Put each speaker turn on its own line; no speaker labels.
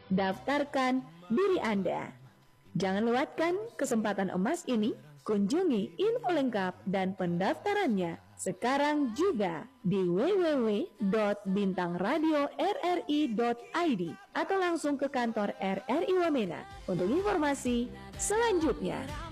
daftarkan diri Anda. Jangan lewatkan kesempatan emas ini. Kunjungi info lengkap dan pendaftarannya sekarang juga di www.bintangradiorri.id atau langsung ke kantor RRI Wamena untuk informasi selanjutnya.